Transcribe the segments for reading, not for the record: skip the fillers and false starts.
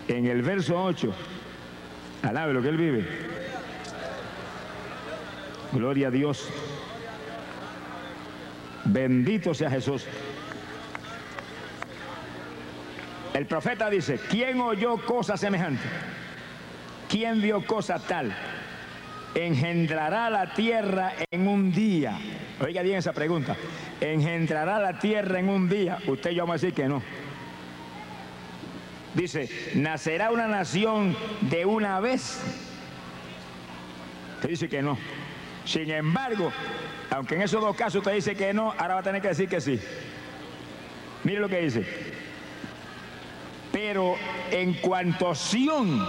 en el verso 8, alabe lo que él vive. Gloria a Dios. Bendito sea Jesús. El profeta dice, ¿quién oyó cosa semejante? ¿Quién vio cosa tal? ¿Engendrará la tierra en un día? Oiga bien esa pregunta. ¿Engendrará la tierra en un día? Usted y yo vamos a decir que no. Dice, ¿nacerá una nación de una vez? Usted dice que no. Sin embargo, aunque en esos dos casos usted dice que no, ahora va a tener que decir que sí. Mire lo que dice. Pero en cuanto Sión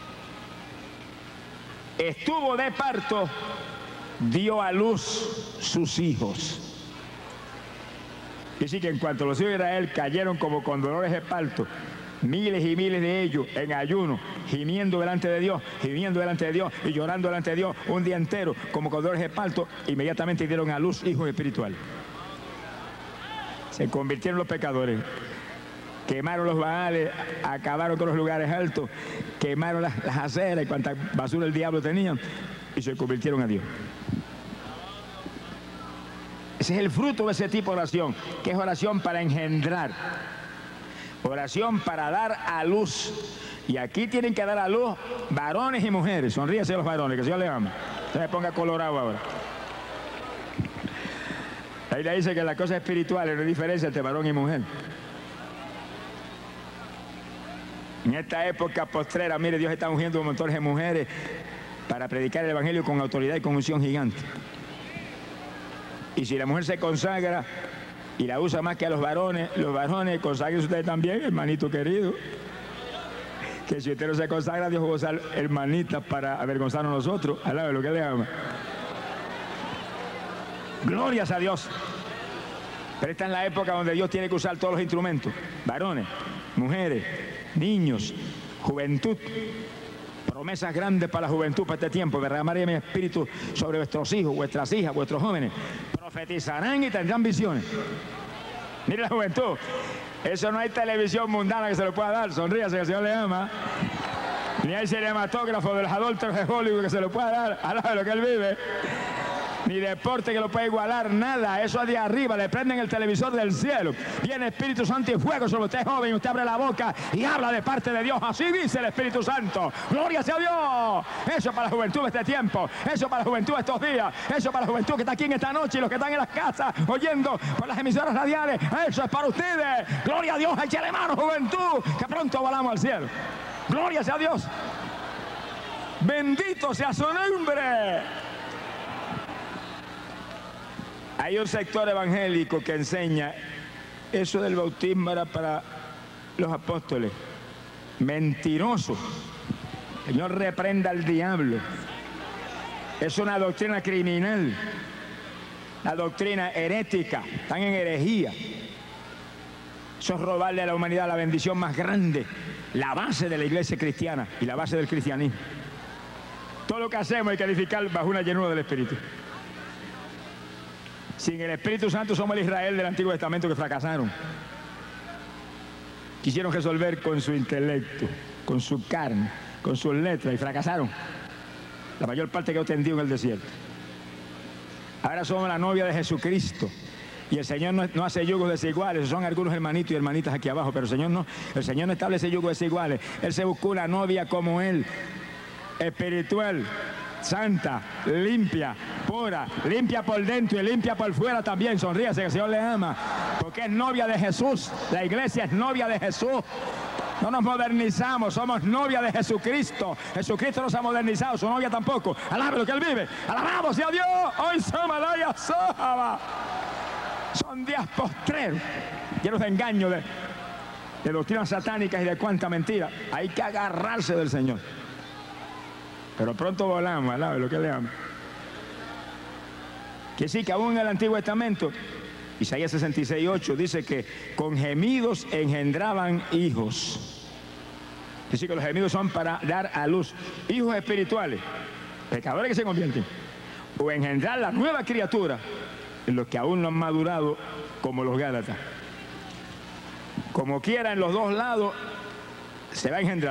estuvo de parto, dio a luz sus hijos. Y sí que en cuanto los hijos de Israel cayeron como con dolores de parto, miles y miles de ellos en ayuno, gimiendo delante de Dios y llorando delante de Dios un día entero, como con dolores de parto, inmediatamente dieron a luz hijos espirituales. Se convirtieron los pecadores. Quemaron los baales, acabaron con los lugares altos, quemaron las aceras y cuanta basura el diablo tenía y se convirtieron a Dios. Ese es el fruto de ese tipo de oración, que es oración para engendrar, oración para dar a luz. Y aquí tienen que dar a luz varones y mujeres. Sonríase a los varones, que el Señor les ama. Se me ponga colorado ahora. Ahí le dice que las cosas espirituales no hay diferencia entre varón y mujer. En esta época postrera, mire, Dios está ungiendo un montón de mujeres para predicar el evangelio con autoridad y con unción gigante. Y si la mujer se consagra y la usa más que a los varones, consagren ustedes también, hermanito querido. Que si usted no se consagra, Dios va a usar hermanitas para avergonzarnos a nosotros. Alabe lo que le ama. Glorias a Dios. Pero esta es la época donde Dios tiene que usar todos los instrumentos. Varones, mujeres, niños, juventud, promesas grandes para la juventud para este tiempo. Derramaré mi espíritu sobre vuestros hijos, vuestras hijas, vuestros jóvenes. Profetizarán y tendrán visiones. Mire la juventud. Eso no hay televisión mundana que se lo pueda dar. Sonríase, que el Señor le ama. Ni hay cinematógrafo de los adúlteros de Hollywood que se lo pueda dar. Alaba de lo que él vive. Ni deporte que lo pueda igualar, nada. Eso es de arriba, le prenden el televisor del cielo. Viene Espíritu Santo y fuego sobre usted, joven. Usted abre la boca y habla de parte de Dios. Así dice el Espíritu Santo. Gloria sea a Dios. Eso para la juventud de este tiempo. Eso para la juventud de estos días. Eso para la juventud que está aquí en esta noche y los que están en las casas oyendo por las emisoras radiales. Eso es para ustedes. Gloria a Dios. Échale mano, juventud, que pronto volamos al cielo. Gloria sea a Dios. Bendito sea su nombre. Hay un sector evangélico que enseña eso del bautismo era para los apóstoles. Mentiroso. El Señor reprenda al diablo. Es una doctrina criminal. La doctrina herética. Están en herejía. Eso es robarle a la humanidad la bendición más grande. La base de la iglesia cristiana y la base del cristianismo. Todo lo que hacemos hay que edificar bajo una llenura del Espíritu. Sin el Espíritu Santo somos el Israel del Antiguo Testamento que fracasaron. Quisieron resolver con su intelecto, con su carne, con sus letras y fracasaron. La mayor parte quedó tendido en el desierto. Ahora somos la novia de Jesucristo. Y el Señor no hace yugos desiguales. Son algunos hermanitos y hermanitas aquí abajo, pero el Señor no establece yugos desiguales. Él se buscó una novia como Él, espiritual, santa, limpia, pura, limpia por dentro y limpia por fuera también. Sonríase, que el Señor le ama, porque es novia de Jesús. La iglesia es novia de Jesús. No nos modernizamos, somos novia de Jesucristo. Jesucristo no se ha modernizado, su novia tampoco. Alabe lo que Él vive. Alabamos a Dios. Hoy Samalaya Sahaba. Son días postreros, llenos de engaño, de doctrinas satánicas y de cuánta mentira. Hay que agarrarse del Señor. Pero pronto volamos, alabe lo que le ama. Que sí, que aún en el Antiguo Testamento, Isaías 66:8 dice que con gemidos engendraban hijos. Dice que los gemidos son para dar a luz hijos espirituales, pecadores que se convierten, o engendrar la nueva criatura en los que aún no han madurado, como los Gálatas. Como quiera, en los dos lados se va a engendrar.